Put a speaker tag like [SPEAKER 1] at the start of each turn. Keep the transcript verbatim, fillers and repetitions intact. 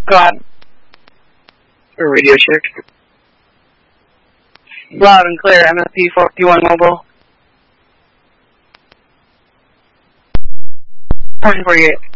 [SPEAKER 1] God.
[SPEAKER 2] For radio check.
[SPEAKER 1] Loud and clear, M S P four fifty-one mobile. Point forty-eight.